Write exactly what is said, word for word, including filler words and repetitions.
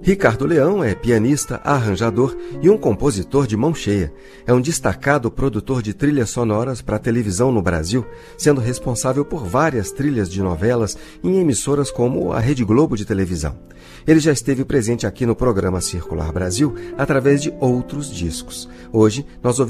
Ricardo Leão é pianista, arranjador e um compositor de mão cheia. É um destacado produtor de trilhas sonoras para televisão no Brasil, sendo responsável por várias trilhas de novelas em emissoras como a Rede Globo de televisão. Ele já esteve presente aqui no programa Circular Brasil através de outros discos. Hoje, nós ouvimos